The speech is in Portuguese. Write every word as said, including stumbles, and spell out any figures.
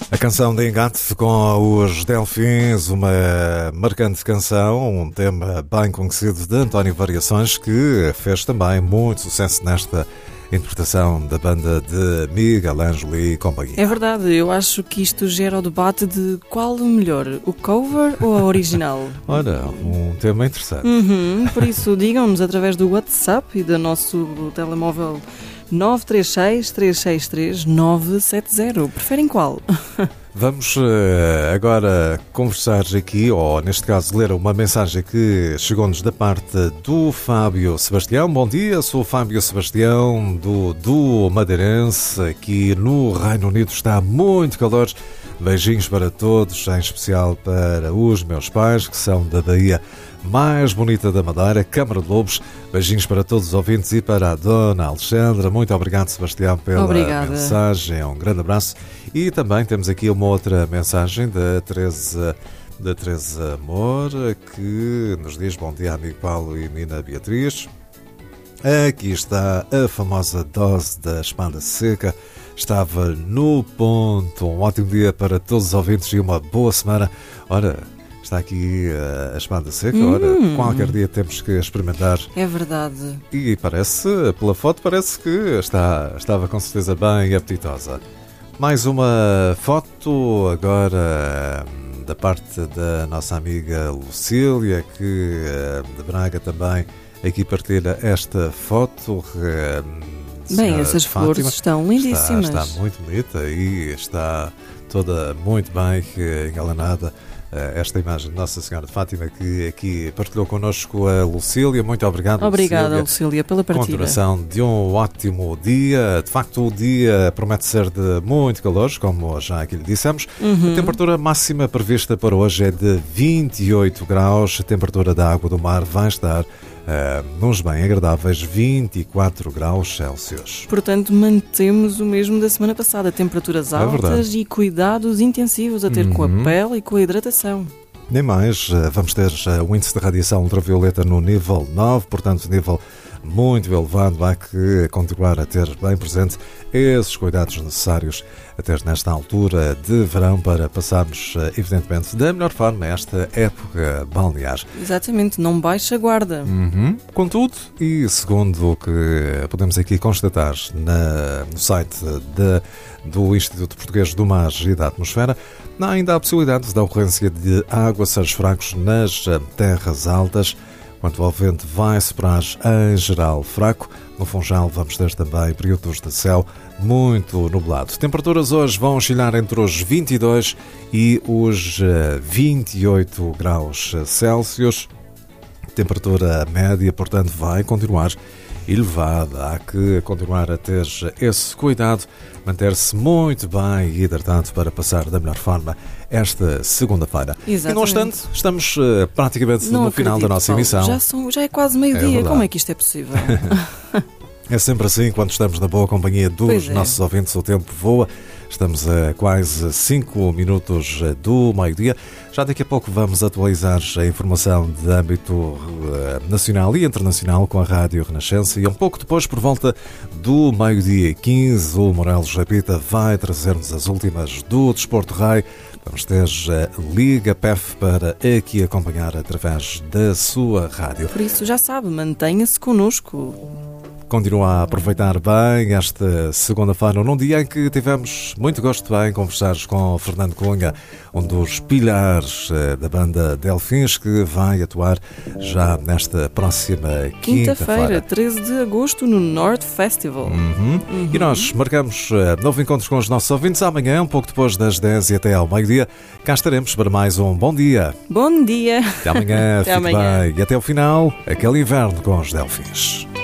A canção de engate com os Delfins, uma marcante canção, um tema bem conhecido de António Variações, que fez também muito sucesso nesta interpretação da banda de Miguel Ângelo e companhia. É verdade, eu acho que isto gera o debate de qual o melhor, o cover ou a original? Ora, um tema interessante. Uhum, por isso, digam-nos através do WhatsApp e do nosso telemóvel nove três seis, três seis três, nove sete zero. Preferem qual? Vamos uh, agora conversar aqui, ou neste caso ler uma mensagem que chegou-nos da parte do Fábio Sebastião. Bom dia, sou o Fábio Sebastião do, do Madeirense. Aqui no Reino Unido está muito calor. Beijinhos para todos, em especial para os meus pais, que são da Bahia mais bonita da Madeira, Câmara de Lobos. Beijinhos para todos os ouvintes e para a Dona Alexandra. Muito obrigado, Sebastião, pela Obrigada. mensagem. Um grande abraço. E também temos aqui uma outra mensagem da Teresa, da Teresa Amor, que nos diz: bom dia, amigo Paulo e Nina Beatriz. Aqui está a famosa dose da espada seca. Estava no ponto. Um ótimo dia para todos os ouvintes e uma boa semana. Ora, está aqui a espada seca. Hum. Ora, qualquer dia temos que experimentar. É verdade. E parece, pela foto, parece que está, estava com certeza bem apetitosa. Mais uma foto agora da parte da nossa amiga Lucília, que de Braga também aqui partilha esta foto. Bem, essas flores Fátima estão lindíssimas. Está, está muito bonita e está toda muito bem engalanada. Esta imagem de Nossa Senhora de Fátima, que aqui partilhou connosco a Lucília. Muito obrigado, Obrigada, Lucília, Lucília, pela partilha. Continuação de um ótimo dia. De facto, o dia promete ser de muito calor, como já aqui lhe dissemos. Uhum. A temperatura máxima prevista para hoje é de vinte e oito graus. A temperatura da água do mar vai estar Uh, nos bem agradáveis vinte e quatro graus Celsius. Portanto, mantemos o mesmo da semana passada. Temperaturas É altas verdade. e cuidados intensivos a ter Uhum. com a pele e com a hidratação. Nem mais, uh, vamos ter uh, o índice de radiação ultravioleta no nível nove, portanto, nível muito elevado. Há que continuar a ter bem presente esses cuidados necessários a ter nesta altura de verão para passarmos, evidentemente, da melhor forma esta época balnear. Exatamente, não baixa a guarda. Uhum. Contudo, e segundo o que podemos aqui constatar na, no site de, do Instituto Português do Mar e da Atmosfera, há ainda a possibilidade da ocorrência de aguaceiros fracos nas terras altas. Quanto ao vento, vai soprar em geral fraco. No Funchal vamos ter também períodos de céu muito nublado. Temperaturas hoje vão oscilar entre os vinte e dois e os vinte e oito graus Celsius. Temperatura média, portanto, vai continuar elevada. Há que continuar a ter esse cuidado, manter-se muito bem hidratado para passar da melhor forma esta segunda-feira. Exatamente. E, no obstante, estamos uh, praticamente Não no final acredito, da nossa Paulo. emissão. Já, são, já é quase É meio-dia. verdade. Como é que isto é possível? É sempre assim, quando estamos na boa companhia dos Pois é. nossos ouvintes, o tempo voa. Estamos a quase cinco minutos do meio-dia. Já daqui a pouco vamos atualizar a informação de âmbito uh, nacional e internacional com a Rádio Renascença. E um pouco depois, por volta do meio-dia e quinze, o Morelos Japita vai trazer-nos as últimas do Desporto Rei. Vamos ter a Liga P E F para aqui acompanhar através da sua rádio. Por isso, já sabe, mantenha-se connosco. Continua a aproveitar bem esta segunda-feira, num dia em que tivemos muito gosto em conversar com Fernando Cunha, um dos pilares da banda Delfins, que vai atuar já nesta próxima Quinta-feira, quinta-feira. treze de agosto, no North Festival. Uhum. Uhum. E nós marcamos uh, novo encontro com os nossos ouvintes amanhã, um pouco depois das dez e até ao meio-dia. Cá estaremos para mais um bom dia. Bom dia! Até amanhã, Até fique amanhã. bem. E até o final, aquele inverno com os Delfins.